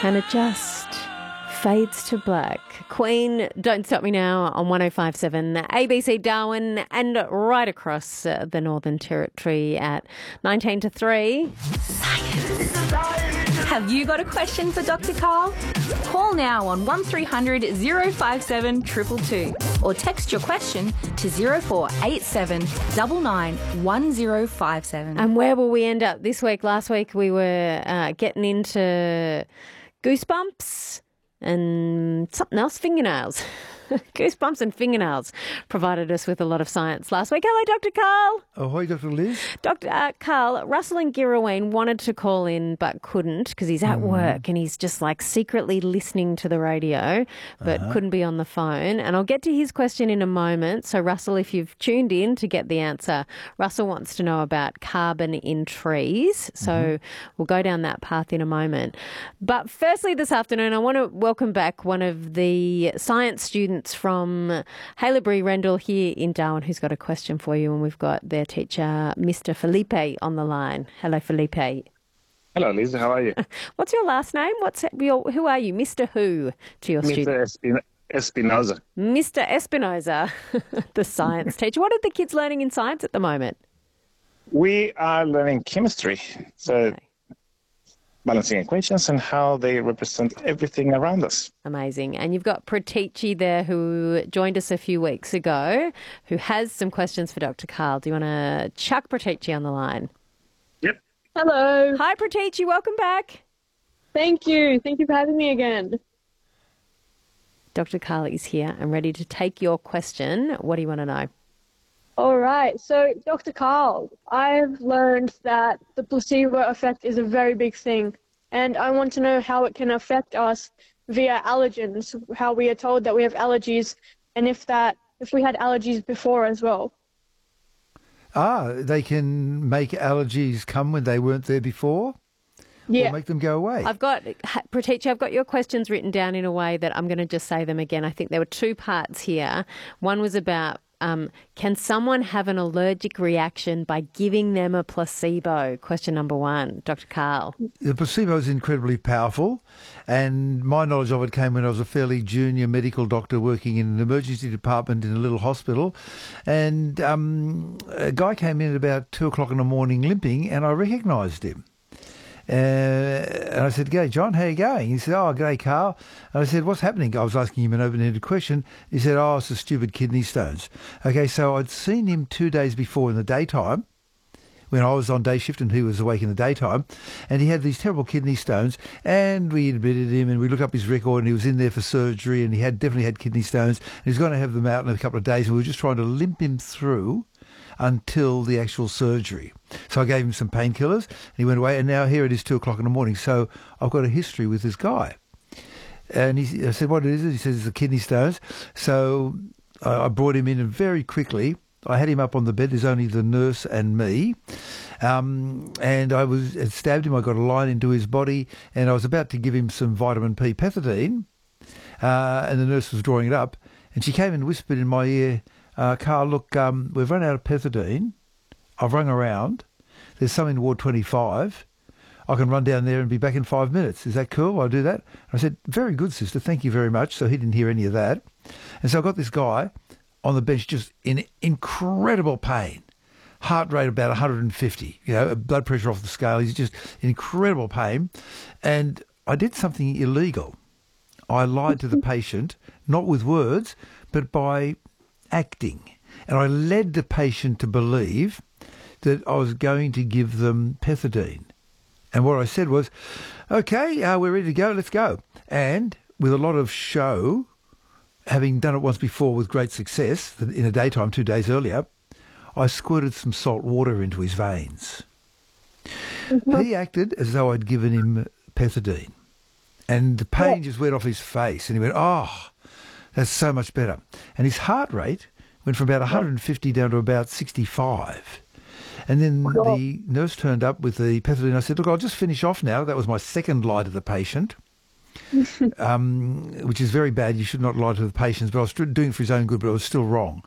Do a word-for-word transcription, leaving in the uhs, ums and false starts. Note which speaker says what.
Speaker 1: And it just fades to black. Queen, Don't Stop Me Now on one oh five point seven A B C Darwin and right across uh, the Northern Territory at nineteen to three.
Speaker 2: Science. Have you got a question for Doctor Karl? Call now on one three hundred oh five seven two two two or text your question to zero four eight seven nine nine one zero five seven.
Speaker 1: And where will we end up this week? Last week we were uh, getting into goosebumps and something else, fingernails. Goosebumps and fingernails provided us with a lot of science last week. Hello, Doctor Karl.
Speaker 3: Oh, hi, Doctor Liz.
Speaker 1: Doctor Uh, Karl, Russell and Girraween wanted to call in but couldn't because he's at mm. work and he's just like secretly listening to the radio but uh-huh. couldn't be on the phone. And I'll get to his question in a moment. So, Russell, if you've tuned in to get the answer, Russell wants to know about carbon in trees. So mm-hmm. we'll go down that path in a moment. But firstly, this afternoon, I want to welcome back one of the science students from Haileybury Rendell here in Darwin who's got a question for you, and we've got their teacher, Mister Felipe, on the line. Hello, Felipe.
Speaker 4: Hello, Lisa. How are you?
Speaker 1: What's your last name? What's your, who are you? Mister Who to your
Speaker 4: Mister
Speaker 1: students?
Speaker 4: Espin- Espinoza.
Speaker 1: Mister Espinoza, the science teacher. What are the kids learning in science at the moment?
Speaker 4: We are learning chemistry. So okay. Balancing equations and how they represent everything around us.
Speaker 1: Amazing. And you've got Pratichi there who joined us a few weeks ago who has some questions for Doctor Karl. Do you want to chuck Pratichi on the line?
Speaker 4: Yep.
Speaker 5: Hello.
Speaker 1: Hi, Pratichi. Welcome back.
Speaker 5: Thank you. Thank you for having me again.
Speaker 1: Doctor Karl is here and ready to take your question. What do you want to know?
Speaker 5: All right. So, Doctor Karl, I've learned that the placebo effect is a very big thing, and I want to know how it can affect us via allergens, how we are told that we have allergies, and if that if we had allergies before as well.
Speaker 3: Ah, they can make allergies come when they weren't there before?
Speaker 5: Yeah.
Speaker 3: Or make them go away?
Speaker 1: I've got, Pratichi, I've got your questions written down in a way that I'm going to just say them again. I think there were two parts here. One was about Um, can someone have an allergic reaction by giving them a placebo? Question number one, Doctor Karl.
Speaker 3: The placebo is incredibly powerful, and my knowledge of it came when I was a fairly junior medical doctor working in an emergency department in a little hospital, and um, a guy came in at about two o'clock in the morning limping, and I recognised him. Uh, and I said, "G'day, John, how you going?" He said, "Oh, g'day, Karl." And I said, "What's happening?" I was asking him an open-ended question. He said, "Oh, it's the stupid kidney stones." Okay, so I'd seen him two days before in the daytime, when I was on day shift and he was awake in the daytime, and he had these terrible kidney stones, and we admitted him, and we looked up his record, and he was in there for surgery, and he had definitely had kidney stones, and he was going to have them out in a couple of days, and we were just trying to limp him through until the actual surgery. So I gave him some painkillers, and he went away, and now here it is two o'clock in the morning. So I've got a history with this guy. And he, I said, "What is it?" He says, "It's the kidney stones." So I, I brought him in, and very quickly, I had him up on the bed. There's only the nurse and me. Um, and I was I stabbed him. I got a line into his body, and I was about to give him some vitamin P pethidine, uh, and the nurse was drawing it up. And she came and whispered in my ear, uh, "Karl, look, um, we've run out of pethidine. I've rung around. There's some in Ward twenty-five. I can run down there and be back in five minutes. Is that cool? I'll do that." I said, "Very good, sister. Thank you very much." So he didn't hear any of that. And so I got this guy on the bench just in incredible pain. Heart rate about one hundred fifty. You know, blood pressure off the scale. He's just in incredible pain. And I did something illegal. I lied to the patient, not with words, but by acting. And I led the patient to believe that I was going to give them pethidine. And what I said was, "Okay, uh, we're ready to go, let's go." And with a lot of show, having done it once before with great success, in the daytime two days earlier, I squirted some salt water into his veins. Mm-hmm. He acted as though I'd given him pethidine. And the pain yeah. just went off his face. And he went, "Oh, that's so much better." And his heart rate went from about one hundred fifty down to about sixty-five. And then the nurse turned up with the pethidine. I said, "Look, I'll just finish off now." That was my second lie to the patient, um, which is very bad. You should not lie to the patients. But I was doing it for his own good, but I was still wrong.